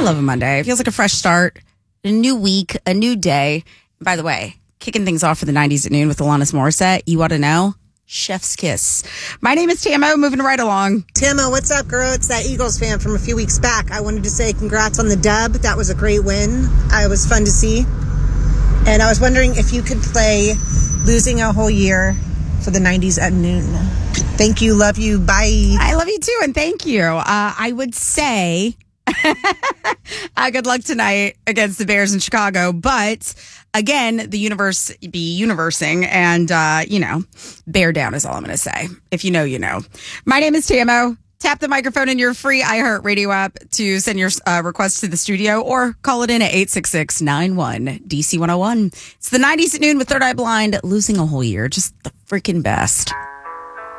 love a Monday. It feels like a fresh start, a new week, a new day. By the way, kicking things off for the 90s at noon with Alanis Morissette. You ought to know. Chef's kiss. My name is Tamo, moving right along. Tamo, what's up, girl? It's that Eagles fan from a few weeks back. I wanted to say congrats on the dub. That was a great win. It was fun to see. And I was wondering if you could play Losing a Whole Year for the 90s at noon. Thank you. Love you. Bye. I love you too, and thank you. I would say good luck tonight against the Bears in Chicago. But again, the universe be universing, and, bear down is all I'm going to say. If you know, you know. My name is Tamo. Tap the microphone in your free iHeartRadio app to send your request to the studio or call it in at 866-91-DC101. It's the 90s at noon with Third Eye Blind, Losing a Whole Year. Just the freaking best.